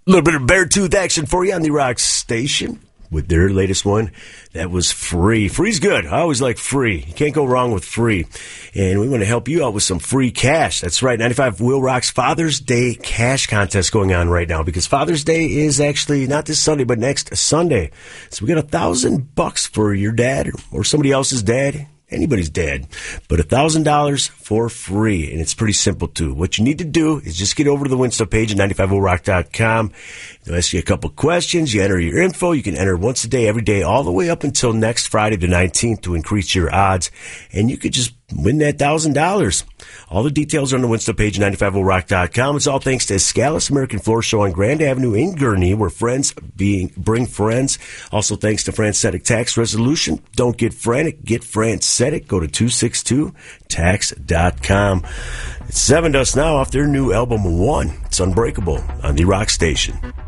little bit of Beartooth action for you on the Rock Station with their latest one. That was Free. Free's good. I always like Free. You can't go wrong with Free. And we want to help you out with some free cash. That's right. 95 Wheel Rock's Father's Day cash contest going on right now, because Father's Day is actually not this Sunday, but next Sunday. So we got $1,000 for your dad or somebody else's dad. Anybody's dad, but $1,000 for free, and it's pretty simple too. What you need to do is just get over to the Winstuff page at 95rock.com. They'll ask you a couple questions. You enter your info. You can enter once a day, every day, all the way up until next Friday the 19th to increase your odds, and you could just win that $1,000. All the details are on the Winstuff page at 95rock.com. It's all thanks to Escalis American Floor Show on Grand Avenue in Gurnee, where friends bring friends. Also thanks to Francetic Tax Resolution. Don't get frantic, get Francetic. Go to 262tax.com. It's Seven Dust now off their new album One. It's Unbreakable on the Rock Station.